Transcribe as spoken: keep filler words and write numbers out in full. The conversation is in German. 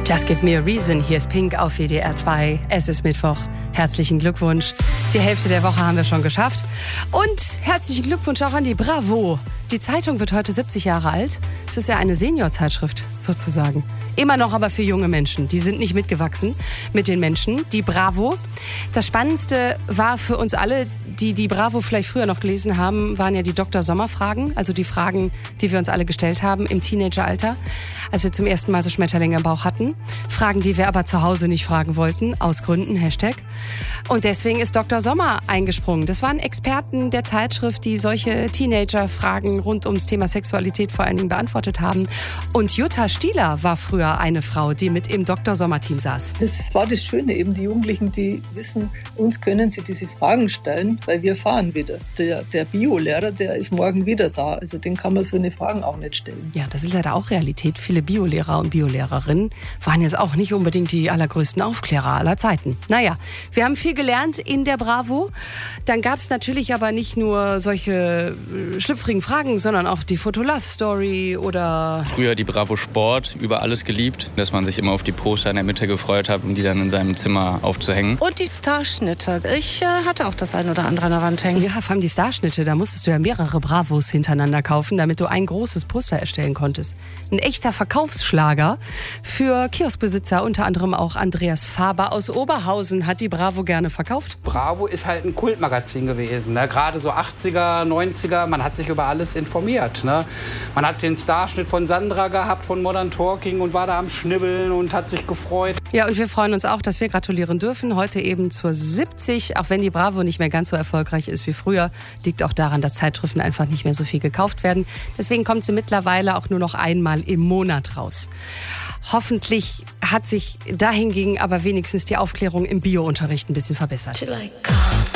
Just Give Me a Reason. Hier ist Pink auf W D R zwei. Es ist Mittwoch. Herzlichen Glückwunsch. Die Hälfte der Woche haben wir schon geschafft. Und herzlichen Glückwunsch auch an die Bravo. Die Zeitung wird heute siebzig Jahre alt. Es ist ja eine Seniorzeitschrift sozusagen. Immer noch aber für junge Menschen. Die sind nicht mitgewachsen mit den Menschen. Die Bravo. Das Spannendste war für uns alle, die die Bravo vielleicht früher noch gelesen haben, waren ja die Doktor Sommer-Fragen. Also die Fragen, die wir uns alle gestellt haben im Teenageralter, als wir zum ersten Mal so Schmetterlinge im Bauch hatten. Fragen, die wir aber zu Hause nicht fragen wollten, aus Gründen, Hashtag. Und deswegen ist Doktor Sommer eingesprungen. Das waren Experten der Zeitschrift, die solche Teenager-Fragen rund ums Thema Sexualität vor allen Dingen beantwortet haben. Und Jutta Stieler war früher eine Frau, die mit im Doktor Sommer-Team saß. Das war das Schöne, eben die Jugendlichen, die wissen, uns können sie diese Fragen stellen, weil wir fahren wieder. Der, der Biolehrer, der ist morgen wieder da. Also den kann man so eine Fragen auch nicht stellen. Ja, das ist leider auch Realität. Viele Biolehrer und Biolehrerinnen waren jetzt auch nicht unbedingt die allergrößten Aufklärer aller Zeiten. Naja, wir haben viel gelernt in der Bravo. Dann gab es natürlich aber nicht nur solche äh, schlüpfrigen Fragen, sondern auch die Foto-Love-Story oder... Früher die Bravo Sport, über alles geliebt, dass man sich immer auf die Poster in der Mitte gefreut hat, um die dann in seinem Zimmer aufzuhängen. Und die Starschnitte. Ich äh, hatte auch das ein oder andere an der Wand hängen. Ja, vor allem die Starschnitte, da musstest du ja mehrere Bravos hintereinander kaufen, damit du ein großes Poster erstellen konntest. Ein echter Verkaufsschlager für Kioskbesitzer, unter anderem auch Andreas Faber aus Oberhausen hat die Bravo gerne verkauft. Bravo ist halt ein Kultmagazin gewesen, ne? Gerade so achtziger, neunziger, man hat sich über alles informiert. Ne? Man hat den Starschnitt von Sandra gehabt, von Modern Talking und war da am Schnibbeln und hat sich gefreut. Ja, und wir freuen uns auch, dass wir gratulieren dürfen. Heute eben zur siebzig, auch wenn die Bravo nicht mehr ganz so erfolgreich ist wie früher, liegt auch daran, dass Zeitschriften einfach nicht mehr so viel gekauft werden. Deswegen kommt sie mittlerweile auch nur noch einmal im Monat raus. Hoffentlich hat sich dahingegen aber wenigstens die Aufklärung im Biounterricht ein bisschen verbessert.